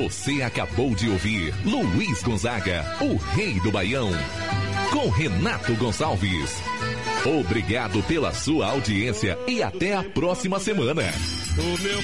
Você acabou de ouvir Luiz Gonzaga, o Rei do Baião, com Renato Gonçalves. Obrigado pela sua audiência e até a próxima semana.